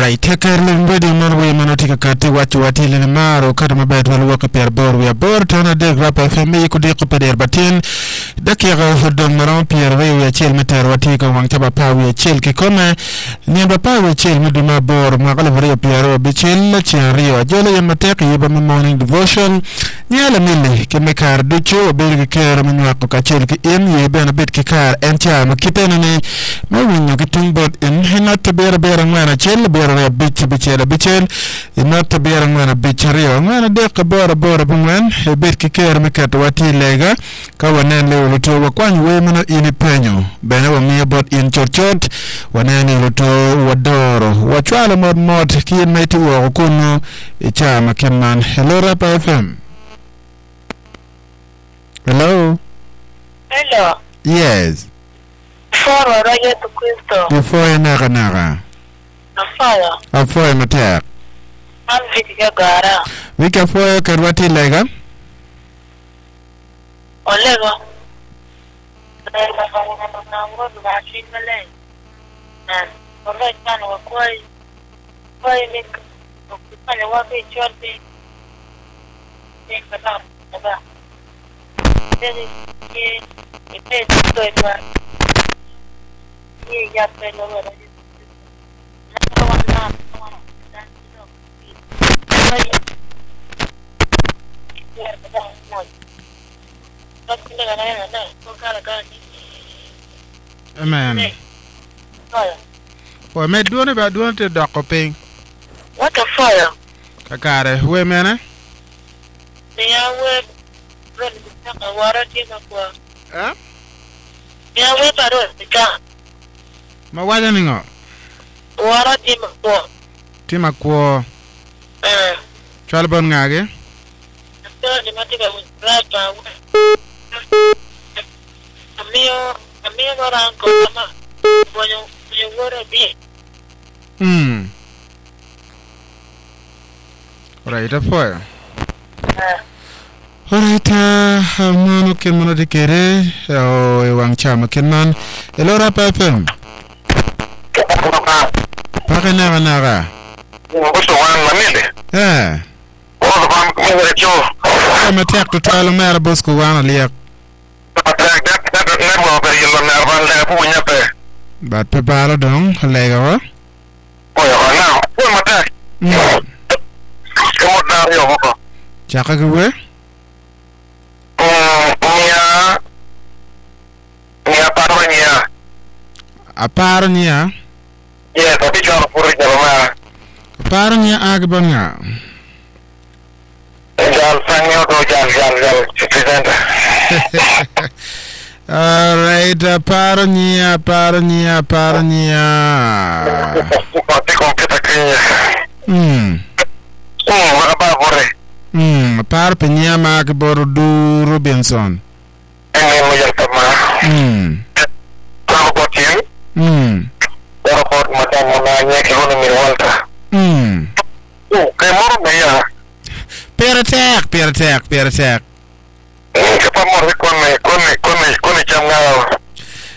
Alright, takarlin bodi marwe manotika kati wachi watili ni maro kada mabait waluwaka per bor wia bor tona deg rap FM ku deg pader batin dakiga hodong maron pier wia chel meter watika wang taba pa wia chel ki kome nyamba pa wia chel meduma bor magala varia piero bichel chen rio ajole ya mateka yiba morning devotion nyala mili ke mekar ducho obelgi kera mnwako ka chel ki in yiba na bit ki kar encha makipena ni mawinyo ki tungbot in hinata bera ngwana chel bera bichel inata bera ngwana bichario ngwana deka bora bungwan bit ki kera mekata wati lega ka wanen le luto wakwanyi we mano ini penyo bene wa miya bot in chot wanen luto wadoro wachwala mod kiyen maiti wa kuno ichama keman. Hello Rap FM. Hello. Yes. Before naga Afoya matek. Wika foya karwati lega. Olega. Amen. Well, me doing about doing the doctor thing. What a fire! Kakare, we mena? They are web. Water team of work. Huh? They are web. I don't think. Ma wala ningo. Water team of work. Tima ko. Chalbon ngage. The matika with right. Amio Moranco, when you were a bit. Right, a fire. Alright, mano ken mano de kere, wang chama ken man. Hello Rap FM. Pake naga. Gusto wan manile. Oh, vam kumere cho. Ma tek to talo mera bosku wana liak. But Pepalo dong, Lega. Oh, now, what my dad? Come on down here, Chakawe? Aparnia. Yes, I think I'll put it on Aparnia Agbanga. I'll send you to present. Alright, Parnia. What about Bore? Parpenia Mark Bordu Robinson. And then we just how about you? What about Madame Economy Walter? Okay, more me. Peer attack. Come on, come